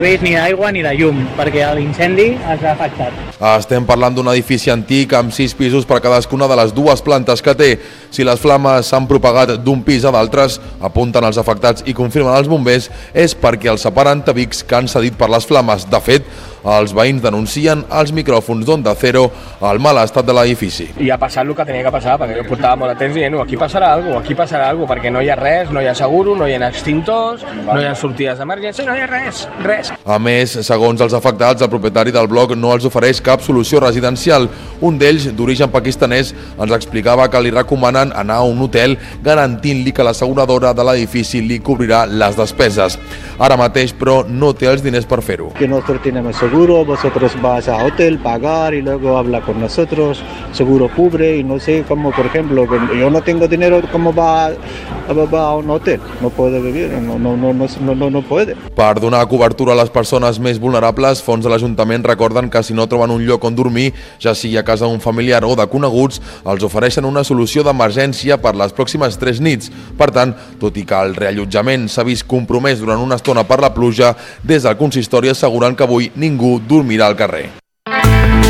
Ni d'aigua ni de llum, perquè l'incendi els ha afectat. Estem parlant d'un edifici antic amb 6 pisos per cadascuna de les 2 plantes que té. Si les flames s'han propagat d'un pis a d'altres, apunten els afectats i confirmen els bombers, és perquè els separen tabics que han cedit per les flames. De fet, els veïns denuncien als micròfons d'Onda Cero el mal estat de l'edifici. I ha passat el que tenia que passar, perquè jo portava molt de temps dient aquí passarà alguna cosa, perquè no hi ha res, no hi ha seguro, no hi ha extintors, no hi ha sortides d'emergència, no hi ha res. A més, segons els afectats, el propietari del bloc no els ofereix cap solució residencial. Un d'ells, d'origen pakistanès, ens explicava que li recomanen anar a un hotel garantint-li que l'asseguradora de l'edifici li cobrirà les despeses. Ara mateix, però, no té els diners per fer-ho. Que nosotros tenemos seguro, vosotros vas a hotel, pagar y luego habla con nosotros, seguro cubre y no sé cómo, por ejemplo, yo no tengo dinero, ¿cómo va a un hotel? No puede vivir, no puede. Per donar cobertura a les persones més vulnerables, fons de l'Ajuntament recorden que si no troben un lloc on dormir, ja sigui a casa d'un familiar o de coneguts, els ofereixen una solució d'emergència per les pròximes 3 nits. Per tant, tot i que el reallotjament s'ha vist compromès durant una estona per la pluja, des del consistori asseguren que avui ningú dormirà al carrer.